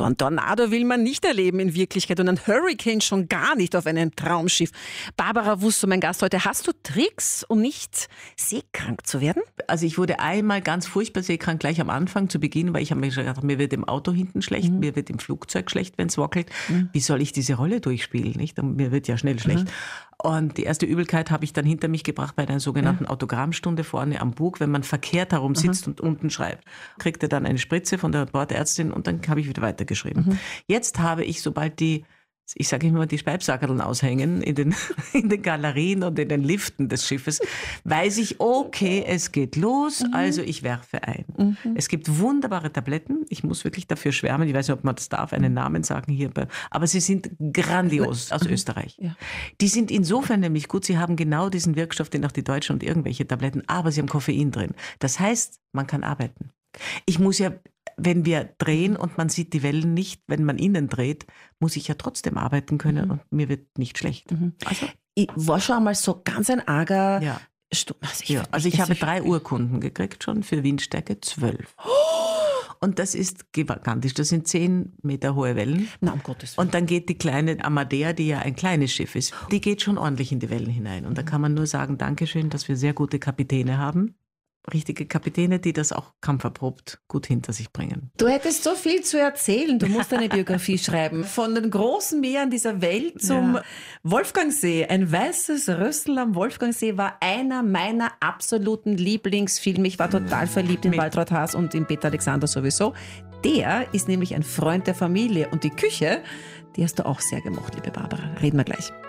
So ein Tornado will man nicht erleben in Wirklichkeit und ein Hurricane schon gar nicht auf einem Traumschiff. Barbara Wusso, mein Gast heute, hast du Tricks, um nicht seekrank zu werden? Also ich wurde einmal ganz furchtbar seekrank gleich am Anfang zu Beginn, weil ich habe mir gedacht, mir wird im Auto hinten schlecht, mir wird im Flugzeug schlecht, wenn es wackelt. Wie soll ich diese Rolle durchspielen? Nicht? Und mir wird ja schnell schlecht. Und die erste Übelkeit habe ich dann hinter mich gebracht bei einer sogenannten Autogrammstunde vorne am Bug, wenn man verkehrt herum sitzt und unten schreibt. Kriegte dann eine Spritze von der Bordärztin und dann habe ich wieder weitergeschrieben. Jetzt habe ich, sobald die Speibsackerln aushängen in den Galerien und in den Liften des Schiffes, weiß ich, okay, es geht los, also ich werfe ein. Es gibt wunderbare Tabletten, ich muss wirklich dafür schwärmen, ich weiß nicht, ob man das darf, einen Namen sagen hier, aber sie sind grandios aus Österreich. Ja. Die sind insofern nämlich gut, sie haben genau diesen Wirkstoff, den auch die Deutschen und irgendwelche Tabletten, aber sie haben Koffein drin. Das heißt, man kann arbeiten. Ich muss ja, wenn wir drehen und man sieht die Wellen nicht, wenn man innen dreht, muss ich ja trotzdem arbeiten können und mir wird nicht schlecht. Also, ich war schon einmal so ganz ein arger... Ja. Also ich habe 3 Urkunden gekriegt schon für Windstärke 12. Und das ist gigantisch. Das sind 10 Meter hohe Wellen. Na, um Gottes Willen. Und dann geht die kleine Amadea, die ja ein kleines Schiff ist, die geht schon ordentlich in die Wellen hinein. Und da kann man nur sagen, Dankeschön, dass wir sehr gute Kapitäne haben. Richtige Kapitäne, die das auch kampferprobt gut hinter sich bringen. Du hättest so viel zu erzählen. Du musst eine Biografie schreiben. Von den großen Meeren dieser Welt zum Wolfgangsee. Ein weißes Rössel am Wolfgangsee war einer meiner absoluten Lieblingsfilme. Ich war total verliebt in Waltraud Haas und in Peter Alexander sowieso. Der ist nämlich ein Freund der Familie. Und die Küche, die hast du auch sehr gemocht, liebe Barbara. Reden wir gleich.